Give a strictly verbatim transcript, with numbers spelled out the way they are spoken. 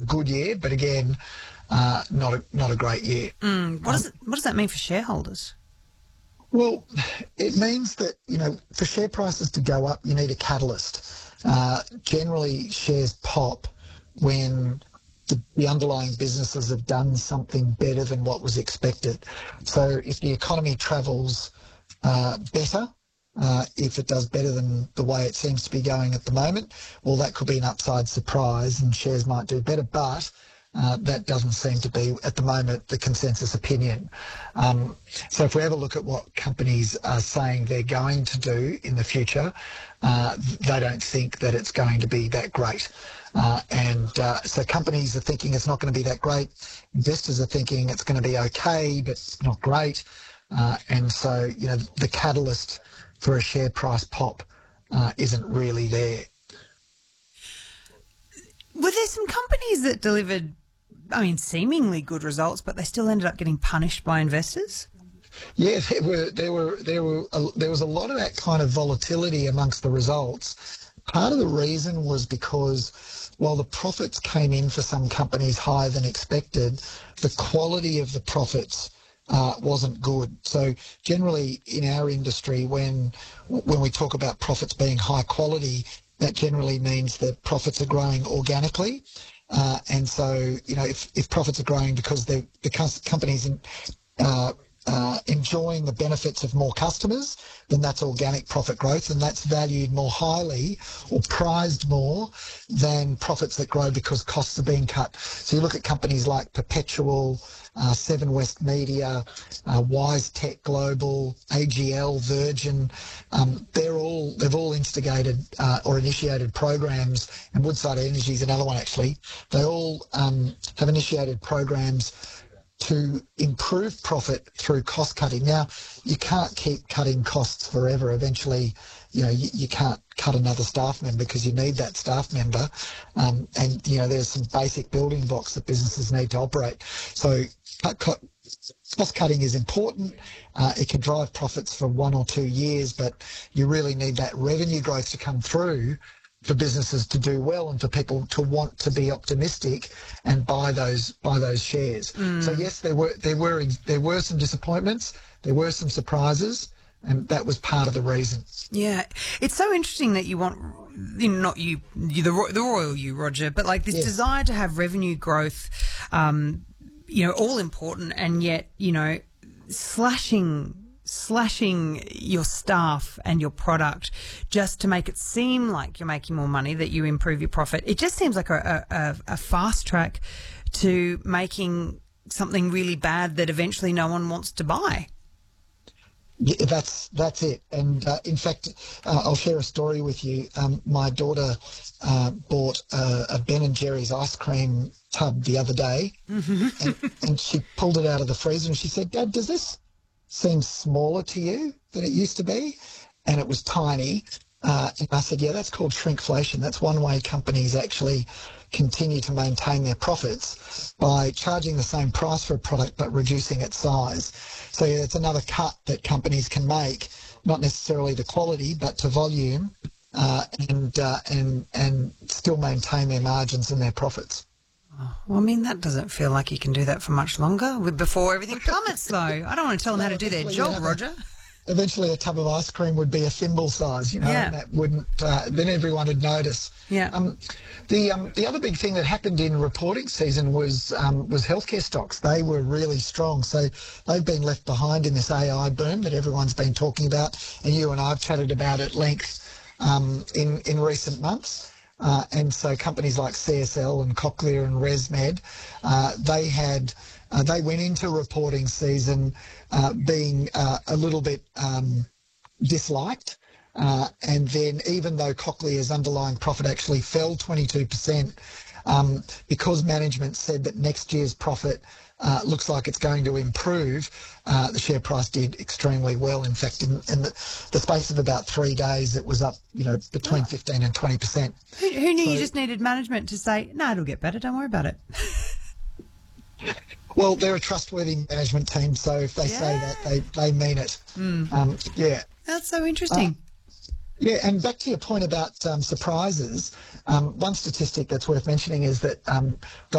good year, but again, uh, not a not a great year. Mm, what Um, does it, what does that mean for shareholders? Well, it means that, you know, for share prices to go up, you need a catalyst. Uh, generally, shares pop when the, the underlying businesses have done something better than what was expected. So if the economy travels uh, better, uh, if it does better than the way it seems to be going at the moment, well, that could be an upside surprise and shares might do better. But uh, that doesn't seem to be, at the moment, the consensus opinion. Um, so if we have a look at what companies are saying they're going to do in the future, uh, they don't think that it's going to be that great. Uh, and uh, so companies are thinking it's not going to be that great. Investors are thinking it's going to be okay, but not great. Uh, and so, you know, the catalyst for a share price pop uh, isn't really there. Were there some companies that delivered, I mean, seemingly good results, but they still ended up getting punished by investors? Yeah, there were there were there were a, there was a lot of that kind of volatility amongst the results. Part of the reason was because while the profits came in for some companies higher than expected, the quality of the profits uh, wasn't good. So generally in our industry, when when we talk about profits being high quality, that generally means that profits are growing organically. Uh, and so, you know, if, if profits are growing because the the companies in, uh, uh, enjoying the benefits of more customers, then that's organic profit growth, and that's valued more highly or prized more than profits that grow because costs are being cut. So you look at companies like Perpetual, uh, Seven West Media, uh, WiseTech Global, A G L, Virgin. Um, they're all they've all instigated uh, or initiated programs, and Woodside Energy is another one actually. They all um, have initiated programs to improve profit through cost cutting. Now, you can't keep cutting costs forever. Eventually, you know, you, you can't cut another staff member because you need that staff member. Um, and, you know, there's some basic building blocks that businesses need to operate. So cut, cut, cost cutting is important. Uh, it can drive profits for one or two years, but you really need that revenue growth to come through for businesses to do well and for people to want to be optimistic and buy those buy those shares. Mm. So yes, there were there were there were some disappointments, there were some surprises, and that was part of the reason. Yeah, it's so interesting that you want, you know, not you, you the the royal you, Roger, but like this yes. desire to have revenue growth, um, you know, all important, and yet you know, slashing. slashing your staff and your product just to make it seem like you're making more money, that you improve your profit. It just seems like a, a, a fast track to making something really bad that eventually no one wants to buy. Yeah, that's that's it. And uh, in fact, uh, I'll share a story with you. Um, my daughter uh, bought a, a Ben and Jerry's ice cream tub the other day, mm-hmm. and, and she pulled it out of the freezer and she said, "Dad, does this seems smaller to you than it used to be?" And it was tiny. Uh, and I said, yeah, that's called shrinkflation. That's one way companies actually continue to maintain their profits, by charging the same price for a product but reducing its size. So yeah, it's another cut that companies can make, not necessarily to quality but to volume, uh, and, uh, and, and still maintain their margins and their profits. Well, I mean, that doesn't feel like you can do that for much longer before everything plummets, though. I don't want to tell them how to do their job, yeah, Roger. Eventually a tub of ice cream would be a thimble size, you know, yeah. and that wouldn't, uh, then everyone would notice. Yeah. Um, the um, the other big thing that happened in reporting season was um, was healthcare stocks. They were really strong. So they've been left behind in this A I boom that everyone's been talking about, and you and I have chatted about at length um, in, in recent months. Uh, and so companies like C S L and Cochlear and ResMed, uh, they had, uh, they went into reporting season uh, being uh, a little bit um, disliked. Uh, and then even though Cochlear's underlying profit actually fell twenty-two percent, um, because management said that next year's profit uh, looks like it's going to improve, uh, the share price did extremely well. In fact, in, in the, the space of about three days, it was up, you know, between fifteen and twenty percent. Who, who knew so, you just needed management to say, no, it'll get better, don't worry about it? Well, they're a trustworthy management team, so if they yeah. say that, they, they mean it. Mm. Um, yeah. That's so interesting. Uh, Yeah, and back to your point about um, surprises, um, one statistic that's worth mentioning is that um,